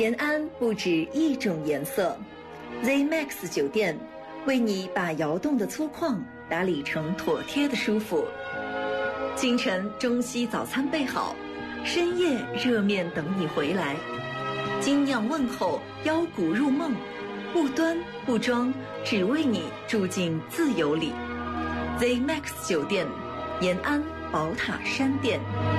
延安不止一种颜色 ，ZMAX 酒店为你把窑洞的粗犷打理成妥帖的舒服。清晨中西早餐备好，深夜热面等你回来。精酿问候，腰鼓入梦，不端不装，只为你住进自由里。ZMAX 酒店，延安宝塔山店。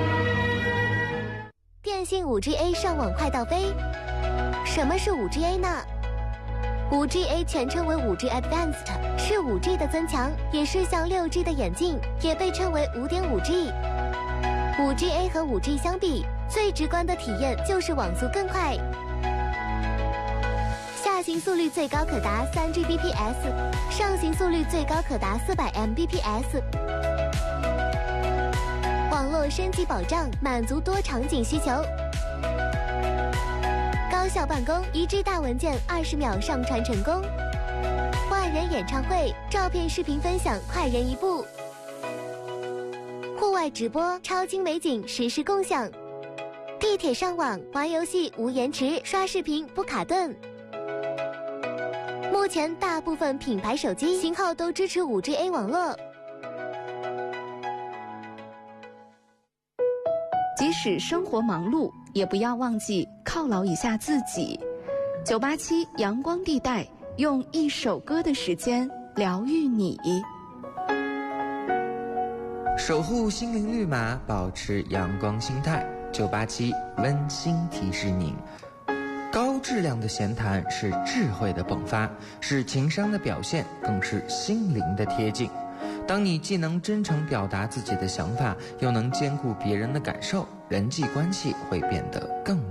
电信 5G-A 上网快到飞。什么是 5G-A 呢？ 5G-A 全称为 5G Advanced， 是 5G 的增强，也是向 6G 的演进，也被称为 5.5G。 5G-A 和 5G 相比，最直观的体验就是网速更快，下行速率最高可达 3Gbps， 上行速率最高可达400 Mbps。 网络升级保障，满足多场景需求。高效办公，1G 大文件20秒上传成功。万人演唱会，照片视频分享快人一步。户外直播，超精美景实时共享。地铁上网，玩游戏无延迟，刷视频不卡顿。目前大部分品牌手机型号都支持 5G-A 网络。 即使生活忙碌，也不要忘记犒劳一下自己。987阳光地带，用一首歌的时间疗愈你。 守护心灵绿码，保持阳光心态。987温馨提示您：高质量的闲谈是智慧的迸发，是情商的表现，更是心灵的贴近。当你既能真诚表达自己的想法，又能兼顾别人的感受，人际关系会变得更